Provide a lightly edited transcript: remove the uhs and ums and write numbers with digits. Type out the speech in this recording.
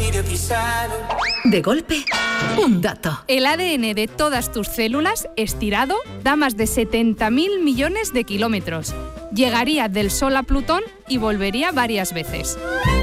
De golpe, un dato. El ADN de todas tus células, estirado, da más de 70.000 millones de kilómetros. Llegaría del Sol a Plutón y volvería varias veces.